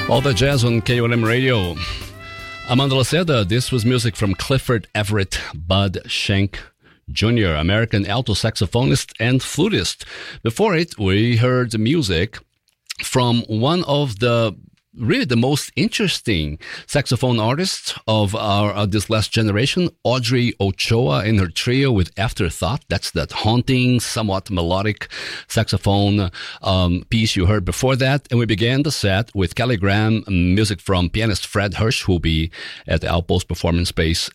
All the jazz on KUNM Radio. Amanda Lacerda, this was music from Clifford Everett Bud Shank Jr., American alto saxophonist and flutist. Before it, we heard music from one of the most interesting saxophone artists of this last generation, Audrey Ochoa, and her trio with Afterthought. That's that haunting, somewhat melodic saxophone piece you heard before that. And we began the set with Kelly Graham, music from pianist Fred Hirsch, who will be at the Outpost Performance Space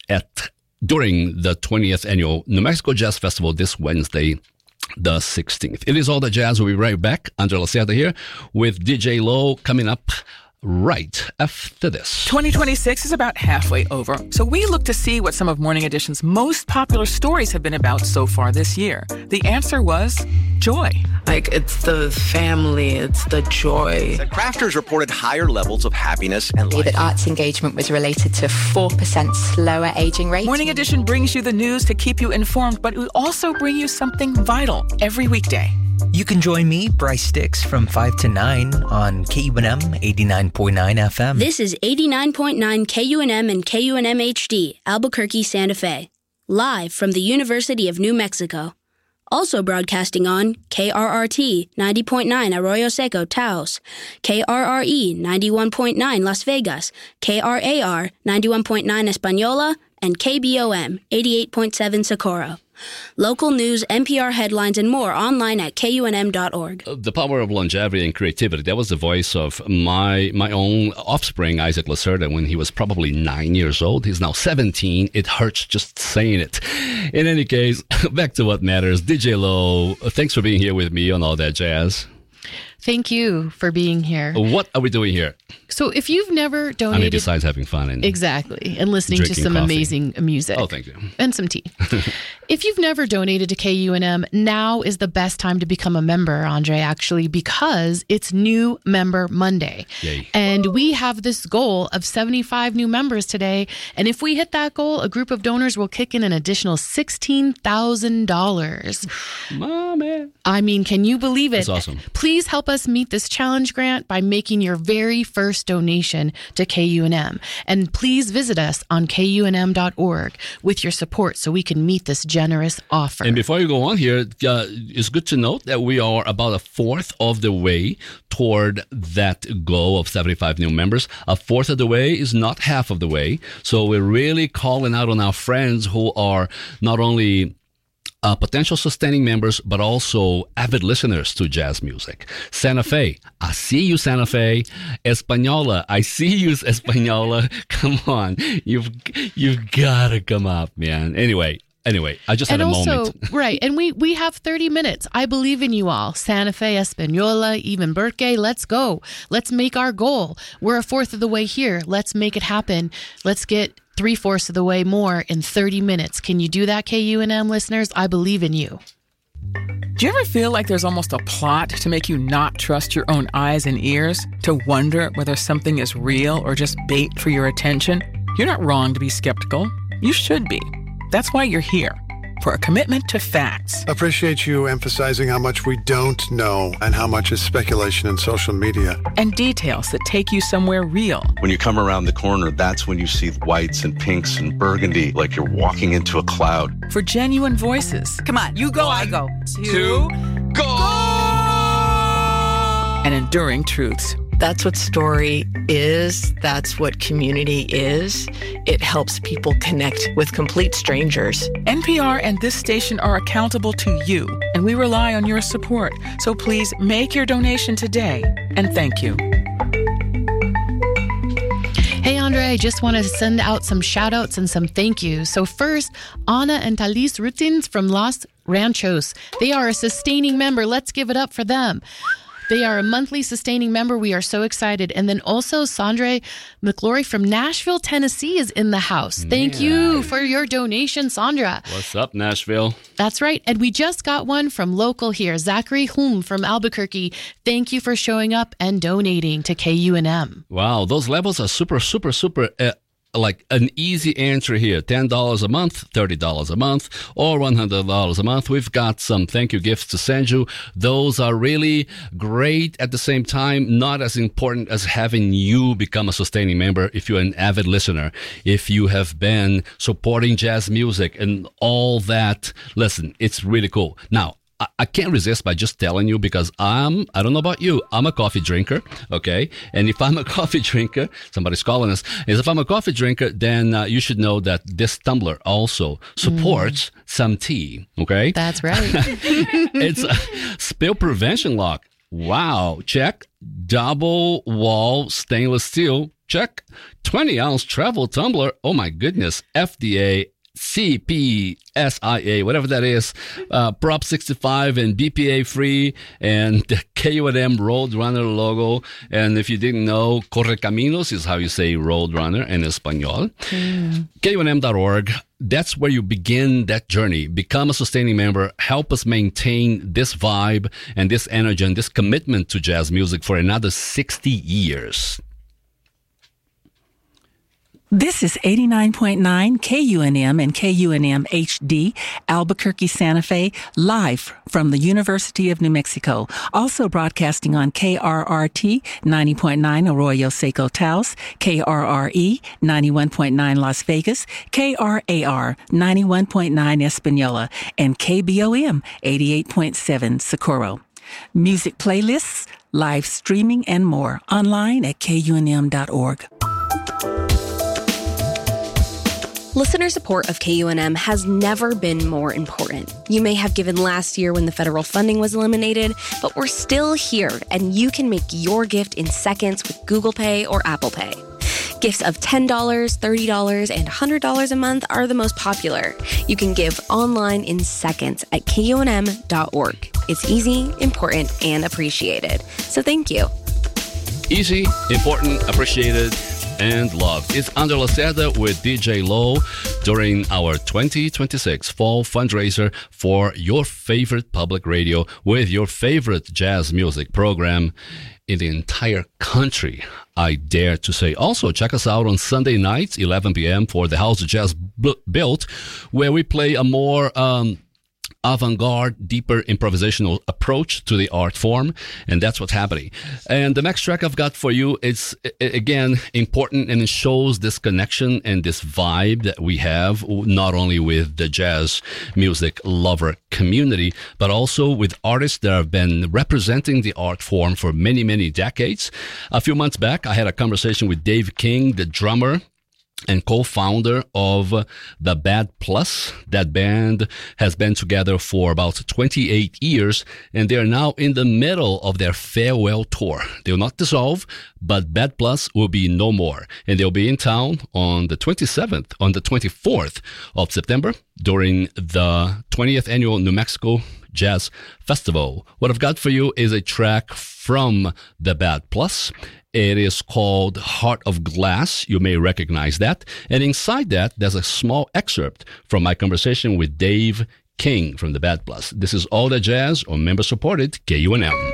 during the 20th Annual New Mexico Jazz Festival this Wednesday, the 16th. It is All the Jazz. We'll be right back. Andre Lacerda here with DJ Low coming up right after this. 2026 is about halfway over, so we look to see what some of Morning Edition's most popular stories have been about so far this year. The answer was joy. Like, it's the family, it's the joy. The crafters reported higher levels of happiness and life. That arts engagement was related to 4% slower aging rate. Morning Edition brings you the news to keep you informed, but we also bring you something vital every weekday. You can join me, Bryce Sticks, from 5 to 9 on KUNM 89.9 FM. This is 89.9 KUNM and KUNM HD, Albuquerque, Santa Fe. Live from the University of New Mexico. Also broadcasting on KRRT 90.9 Arroyo Seco, Taos, KRRE 91.9 Las Vegas, KRAR 91.9 Española, and KBOM 88.7 Socorro. Local news, NPR headlines, and more online at KUNM.org. The power of longevity and creativity. That was the voice of my own offspring, Isaac Lacerda, when he was probably 9 years old. He's now 17. It hurts just saying it. In any case, back to what matters. DJ Low, thanks for being here with me on All That Jazz. Thank you for being here. What are we doing here? So if you've never donated... besides having fun. And exactly. And listening to some amazing music. Oh, thank you. And some tea. If you've never donated to KUNM, now is the best time to become a member, Andre, actually, because it's New Member Monday. Yay. And we have this goal of 75 new members today. And if we hit that goal, a group of donors will kick in an additional $16,000. Mommy. I mean, can you believe it? That's awesome. Please help us meet this challenge grant by making your very first donation to KUNM. And please visit us on KUNM.org with your support so we can meet this generous offer. And before you go on here, it's good to note that we are about a fourth of the way toward that goal of 75 new members. A fourth of the way is not half of the way. So we're really calling out on our friends who are not only potential sustaining members, but also avid listeners to jazz music. Santa Fe, I see you, Santa Fe. Española, I see you, Española. Come on, you've got to come up, man. Anyway, I just had a moment. Right, and we have 30 minutes. I believe in you all. Santa Fe, Española, even Burke, let's go. Let's make our goal. We're a fourth of the way here. Let's make it happen. Let's get 3/4 of the way more in 30 minutes. Can you do that, KUNM listeners? I believe in you. Do you ever feel like there's almost a plot to make you not trust your own eyes and ears? To wonder whether something is real or just bait for your attention? You're not wrong to be skeptical. You should be. That's why you're here. For a commitment to facts. Appreciate you emphasizing how much we don't know and how much is speculation in social media. And details that take you somewhere real. When you come around the corner, that's when you see whites and pinks and burgundy, like you're walking into a cloud. For genuine voices. Come on, you go, I go. 2, go! And enduring truths. That's what story is. That's what community is. It helps people connect with complete strangers. NPR and this station are accountable to you, and we rely on your support. So please make your donation today, and thank you. Hey, Andre, I just want to send out some shout outs and some thank yous. So first, Ana and Talis Rutins from Los Ranchos. They are a sustaining member. Let's give it up for them. They are a monthly sustaining member. We are so excited. And then also Sandra McLaury from Nashville, Tennessee is in the house. Thank you for your donation, Sandra. What's up, Nashville? That's right. And we just got one from local here, Zachary Hum from Albuquerque. Thank you for showing up and donating to KUNM. Wow, those levels are super like an easy answer here, $10 a month, $30 a month, or $100 a month. We've got some thank you gifts to send you. Those are really great. At the same time, not as important as having you become a sustaining member if you're an avid listener, if you have been supporting jazz music and all that. Listen, it's really cool. Now, I can't resist by just telling you, because I don't know about you, I'm a coffee drinker, okay? And if I'm a coffee drinker, somebody's calling us, if I'm a coffee drinker, then you should know that this tumbler also supports some tea, okay? That's right. It's a spill prevention lock. Wow, check. Double wall stainless steel, check. 20-ounce travel tumbler, oh my goodness, FDA CPSIA, whatever that is, Prop 65 and BPA free, and the KUNM Roadrunner logo. And if you didn't know, Correcaminos is how you say Roadrunner in Espanol. KUNM.org. That's where you begin that journey. Become a sustaining member. Help us maintain this vibe and this energy and this commitment to jazz music for another 60 years. This is 89.9 KUNM and KUNM HD, Albuquerque, Santa Fe, live from the University of New Mexico. Also broadcasting on KRRT 90.9 Arroyo Seco Taos, KRRE 91.9 Las Vegas, KRAR 91.9 Espanola, and KBOM 88.7 Socorro. Music playlists, live streaming, and more online at KUNM.org. Listener support of KUNM has never been more important. You may have given last year when the federal funding was eliminated, but we're still here, and you can make your gift in seconds with Google Pay or Apple Pay. Gifts of $10, $30, and $100 a month are the most popular. You can give online in seconds at KUNM.org. It's easy, important, and appreciated. So thank you. Easy, important, appreciated, and loved. It's Andre Lacerda with DJ Low during our 2026 fall fundraiser for your favorite public radio with your favorite jazz music program in the entire country, I dare to say. Also, check us out on Sunday nights, 11 p.m. for the House of Jazz Built, where we play a more avant-garde, deeper improvisational approach to the art form, and that's what's happening. And the next track I've got for you, it's again important, and it shows this connection and this vibe that we have, not only with the jazz music lover community, but also with artists that have been representing the art form for many, many decades. A few months back, I had a conversation with Dave King, the drummer and co-founder of the Bad Plus. That band has been together for about 28 years, and they are now in the middle of their farewell tour. They will not dissolve, but Bad Plus will be no more. And they'll be in town on the 27th, on the 24th of September during the 20th annual New Mexico Jazz Festival. What I've got for you is a track from the Bad Plus. It is called Heart of Glass. You may recognize that. And inside that, there's a small excerpt from my conversation with Dave King from the Bad Plus. This is All That Jazz on member-supported KUNM.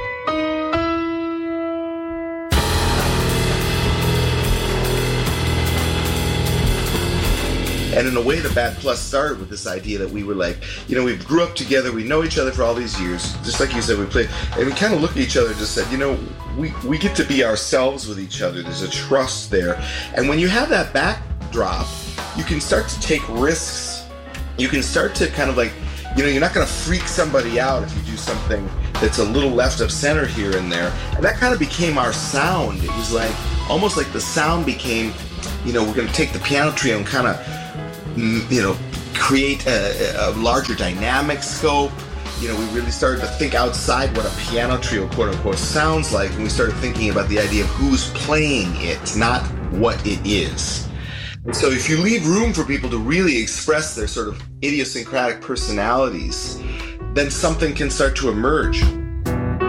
And in a way, the Bad Plus started with this idea that we were like, you know, we grew up together, we know each other for all these years. Just like you said, we played, and we kind of looked at each other and just said, you know, we get to be ourselves with each other. There's a trust there. And when you have that backdrop, you can start to take risks. You can start to kind of like, you know, you're not going to freak somebody out if you do something that's a little left of center here and there. And that kind of became our sound. It was like, almost like the sound became, you know, we're going to take the piano trio and kind of, you know, create a larger dynamic scope. You know, we really started to think outside what a piano trio, quote unquote, sounds like, and we started thinking about the idea of who's playing it, not what it is. And so if you leave room for people to really express their sort of idiosyncratic personalities, then something can start to emerge.